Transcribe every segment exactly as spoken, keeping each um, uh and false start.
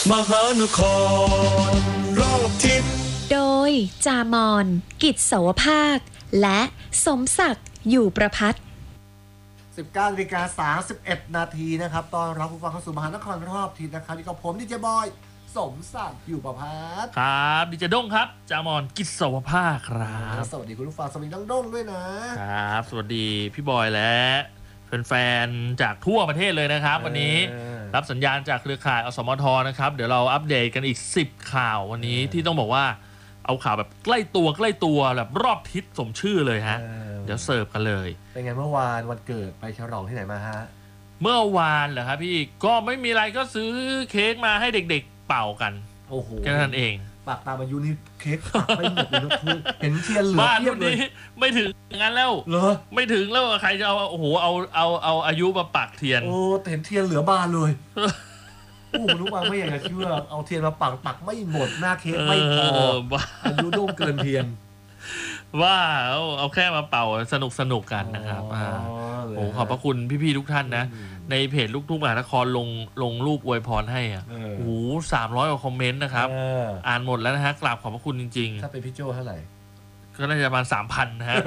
มหานครรอบทิศโดยจามอนกิจเสาวภาคและสมศักดิ์อยู่ประภัตสิบเก้านาฬิกาสามสิบเอ็ดนาทีนะครับตอนรับผู้ฟังเข้าสู่มหานครรอบทิศนะครับที่กับผมดีเจบอยสมศักดิ์อยู่ประภัตครับดีเจด้งครับจามอนกิจเสาวภาคครับสวัสดีคุณผู้ฟังสวัสดีน้องด้งด้วยนะครับสวัสดีพี่บอยและแฟนๆจากทั่วประเทศเลยนะครับวันนี้รับสัญญาณจากเครือข่ายอสมทนะครับเดี๋ยวเราอัปเดตกันอีกสิบข่าววันนี้ที่ต้องบอกว่าเอาข่าวแบบใกล้ตัวใกล้ตัวแบบรอบทิศสมชื่อเลยฮะเดี๋ยวเสิร์ฟกันเลยเป็นไงเมื่อวานวันเกิดไปฉลองที่ไหนมาฮะเมื่อวานเหรอครับพี่ก็ไม่มีอะไรก็ซื้อเค้กมาให้เด็กๆเป่ากันโอ้โหแค่นั้นเองปากตามอายุนี่เค้กปักไม่หมดเลยนะทุกเห็นเทียนเหลือเทียบเลยไม่ถึงงั้นแล้วเหรอไม่ถึงแล้วใครจะเอาโอ้โหเอาเอาเอาอายุมาปักเทียนโอ้เห็นเทียนเหลือบานเลยโอ้รู้ว่าไม่อยากจะเชื่อเอาเทียนมาปักปักไม่หมดหน้าเค้กไม่พออายุโด่งเกินเทียนว่าเอาเอาแค่มาเป่าสนุกสนุกกันนะครับโอ้ขอบพระคุณพี่ๆทุกท่านนะในเพจลูกทุ่งมหานครลงลงรูปอวยพรให้อ่ะโอ้โหสามร้อยกว่าคอมเมนต์นะครับอ่านหมดแล้วนะฮะกราบขอบพระคุณจริงๆถ้าเป็นพี่โจ้เท่าไหร่ก็น่าจะประมาณสามพันนะฮะ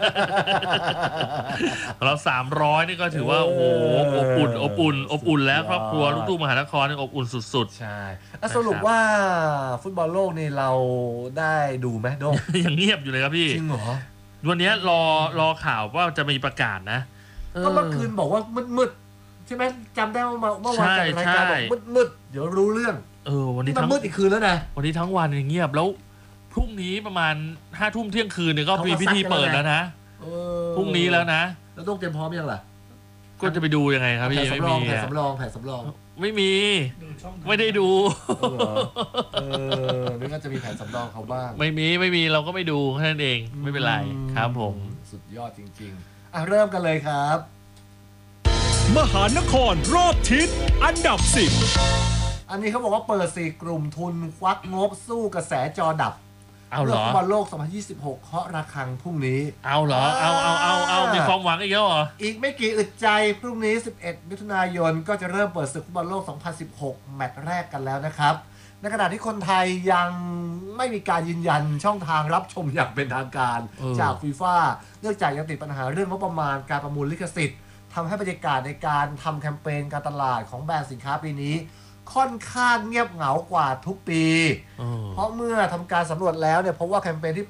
เราสามร้อยนี่ก็ถือว่าโอ้โหอบอุ่นอบอุ่นอบอุ่นแล้วครอบครัวลูกทุ่งมหานครนี่อบอุ่นสุดๆใช่สรุปว่าฟุตบอลโลกนี่เราได้ดูไหมโดงยังเงียบอยู่เลยครับพี่จริงเหรอวันนี้รอรอข่าวว่าจะมีประกาศนะก็เมื่อคืนบอกว่ามืดๆใช่ไหมจำได้ว่าเมื่อวานจัดรายการบอกมืดๆเดี๋ยวรู้เรื่องเออวันนี้มันมืดอีกคืนแล้วนะวันนี้ทั้งวันเงียบแล้วพรุ่งนี้ประมาณห้าทุ่มเที่ยงคืนเนี่ยก็มีพิธีเปิดแล้วนะพรุ่งนี้แล้วนะแล้วต้องเตรียมพร้อมยังล่ะก็จะไปดูยังไงครับพี่ไม่มีแผนสำรองแผนสำรองไม่มีไม่ได้ดูเออนี่ก็จะมีแผนสำรองเขาบ้างไม่มีไม่มีเราก็ไม่ดูแค่นั้นเองไม่เป็นไรครับผมสุดยอดจริงๆอ่ะเริ่มกันเลยครับมหานครรอบทิศอันดับสิบอันนี้เขาบอกว่าเปิดสี่กลุ่มทุนควักงบสู้กระแสจอดับเอาเหรอฟุตบอลโลกสองพันยี่สิบหกเคาะระฆังพรุ่งนี้เอาเหรอเอาเอาเอาเอามีความหวังอีกแล้วเหรออีกไม่กี่อึดใจพรุ่งนี้สิบเอ็ดมิถุนายนก็จะเริ่มเปิดศึกฟุตบอลโลกสองพันสิบหกแมตช์แรกกันแล้วนะครับในขณะที่คนไทยยังไม่มีการยืนยันช่องทางรับชมอย่างเป็นทางการจากฟีฟ่าเนื่องจากยังติดปัญหาเรื่องงบประมาณการประมูลลิขสิทธิ์ทำให้บรรยากาศในการทำแคมเปญการตลาดของแบรนด์สินค้าปีนี้ค่อนข้างเงียบเหงากว่าทุกปีเพราะเมื่อทำการสำรวจแล้วเนี่ยพบว่าแคมเปญที่